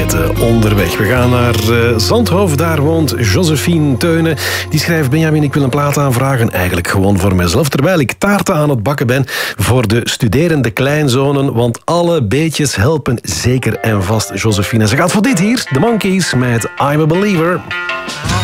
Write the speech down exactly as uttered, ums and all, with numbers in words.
platen onderweg. We gaan naar uh, Zandhoofd. Daar woont Josephine Teunen. Die schrijft: Benjamin, ik wil een plaat aanvragen. Eigenlijk gewoon voor mezelf. Terwijl ik taarten aan het bakken ben voor de studerende kleinzonen. Want alle beetjes helpen zeker en vast, Josephine. Ze gaat voor dit hier. The Monkees met I'm a Believer.